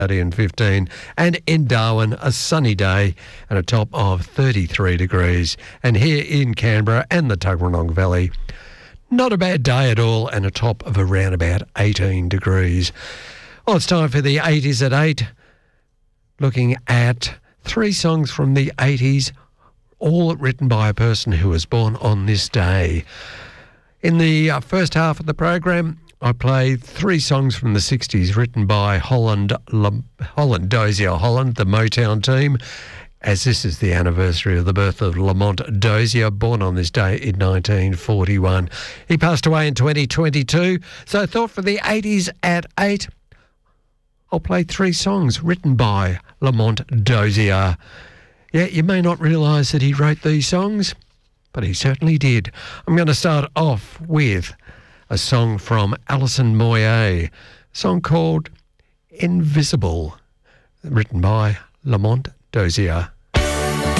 and 15, and in Darwin a sunny day and a top of 33 degrees, and here in Canberra and the Tuggeranong Valley not a bad day at all and a top of around about 18 degrees. Well, it's time for the 80s at 8, looking at 3 songs from the 80s, all written by a person who was born on this day. In the first half of the program, I played 3 songs from the 60s written by Holland Dozier Holland, the Motown team, as this is the anniversary of the birth of Lamont Dozier, born on this day in 1941. He passed away in 2022, so I thought for the 80s at 8, I'll play 3 songs written by Lamont Dozier. Yeah, you may not realise that he wrote these songs, but he certainly did. I'm going to start off with a song from Alison Moyet, a song called Invisible, written by Lamont Dozier.